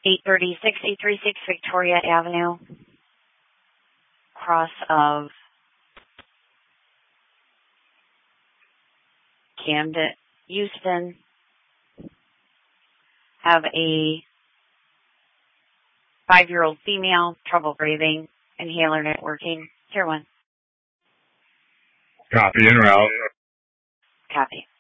836 Victoria Avenue, cross of Camden, Houston. Have a 5-year-old female, trouble breathing, inhaler not working. Tier 1. Copy, en route. Copy.